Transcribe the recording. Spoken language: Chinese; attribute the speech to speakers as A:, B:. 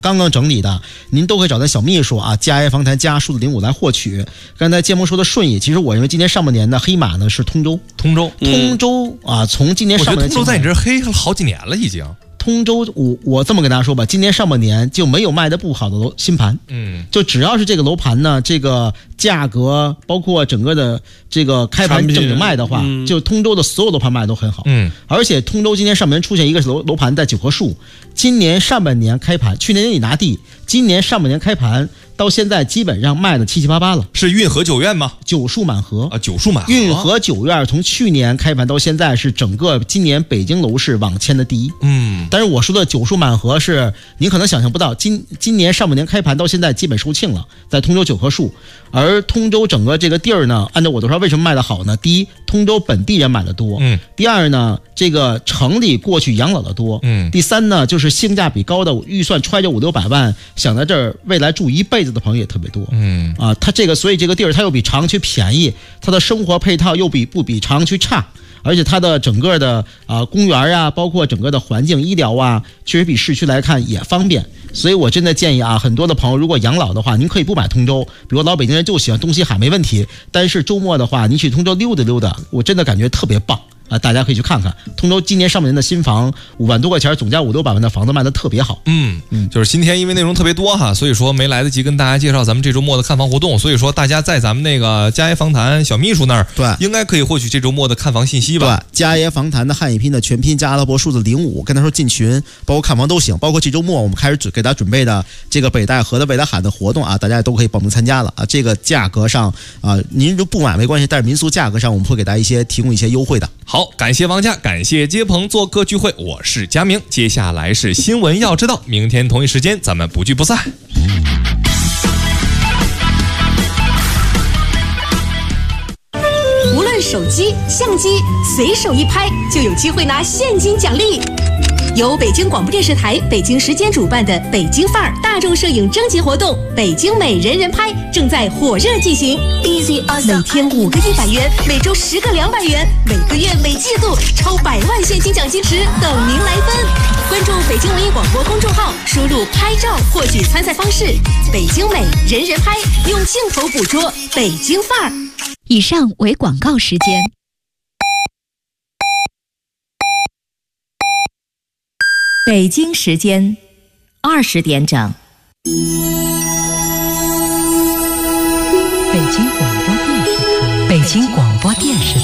A: 刚刚整理的，您都可以找咱小秘书啊，嘉业房坛加数字05来获取。刚才建盟说的顺义，其实我认为今年上半年的黑马呢是通州啊，从今年上半年，
B: 我觉得通州在你这儿黑了好几年了已经。
A: 通州，我这么跟大家说吧，今年上半年就没有卖的不好的新盘，就只要是这个楼盘呢，这个价格包括整个的这个开盘正经卖的话，就通州的所有楼盘卖的都很好，而且通州今年上半年出现一个楼盘在九棵树，今年上半年开盘，去年年底拿地，今年上半年开盘到现在基本上卖的七七八八了。
B: 是运河九院吗？
A: 九树满河
B: 啊，九树满河。
A: 运河九院从去年开盘到现在是整个今年北京楼市网签的第一。但是我说的九树满河是您可能想象不到，今年上半年开盘到现在基本售罄了，在通州九棵树。而通州整个这个地儿呢，按照我的说为什么卖得好呢？第一，通州本地人买的多，第二呢，这个城里过去养老的多，第三呢，就是性价比高的，预算揣着500-600万，想在这儿未来住一辈子的朋友也特别多，它这个所以这个地儿它又比朝阳区便宜，它的生活配套又不比朝阳区差。而且它的整个的公园啊，包括整个的环境医疗啊，确实比市区来看也方便。所以我真的建议啊，很多的朋友如果养老的话，您可以不买通州，比如老北京人就喜欢东西海没问题，但是周末的话，您去通州溜达溜达，我真的感觉特别棒。大家可以去看看通州今年上半年的新房5万多块钱，总价500-600万的房子卖的特别好。
B: 就是今天因为内容特别多哈，所以说没来得及跟大家介绍咱们这周末的看房活动，所以说大家在咱们那个嘉业房坛小秘书那儿，
A: 对，
B: 应该可以获取这周末的看房信息吧？
A: 对，嘉业房坛的汉语拼的全拼加阿拉伯数字05，跟他说进群，包括看房都行，包括这周末我们开始给大家准备的这个北戴河的未来海的活动啊，大家都可以报名参加了啊。这个价格上啊，您就不买没关系，但是民宿价格上我们会给大家提供一些优惠的。
B: 好，感谢王佳，感谢接朋做客聚会，我是佳明。接下来是新闻要知道，明天同一时间咱们不聚不散。
C: 无论手机、相机，随手一拍就有机会拿现金奖励。由北京广播电视台北京时间主办的北京范儿大众摄影征集活动北京美人人拍正在火热进行，每天5个100元，每周10个200元，每个月每季度超100万现金奖金池等您来分。关注北京文艺广播公众号，输入拍照获取参赛方式。北京美人人拍，用镜头捕捉北京范儿。
D: 以上为广告时间。
E: 北京时间20点整。
D: 北京广